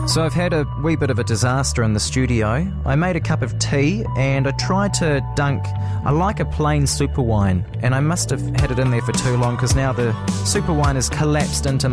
So I've had a wee bit of a disaster in the studio. I made a cup of tea and I tried to dunk, I like a plain super wine, and I must have had it in there for too long because now the super wine has collapsed into